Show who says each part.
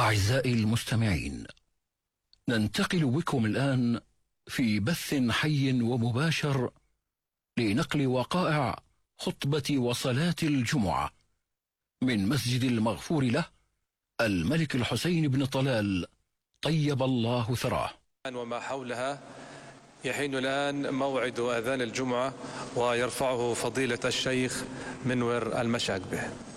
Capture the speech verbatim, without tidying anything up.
Speaker 1: أعزائي المستمعين، ننتقل بكم الآن في بث حي ومباشر لنقل وقائع خطبة وصلاة الجمعة من مسجد المغفور له الملك الحسين بن طلال طيب الله ثراه.
Speaker 2: وما حولها يحين الآن موعد أذان الجمعة ويرفعه فضيلة الشيخ منور المشاق به.